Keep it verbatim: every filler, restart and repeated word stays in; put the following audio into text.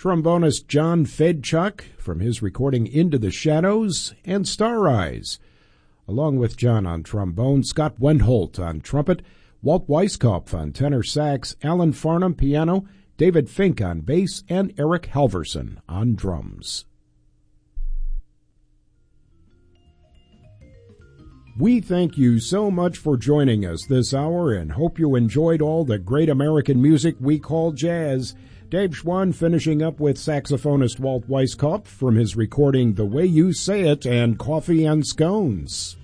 trombonist John Fedchuk from his recording Into the Shadows, and Star Eyes. Along with John on trombone, Scott Wendholt on trumpet, Walt Weiskopf on tenor sax, Alan Farnham piano, David Fink on bass, and Eric Halverson on drums. We thank you so much for joining us this hour and hope you enjoyed all the great American music we call jazz. Dave Schwann finishing up with saxophonist Walt Weiskopf from his recording The Way You Say It and Coffee and Scones.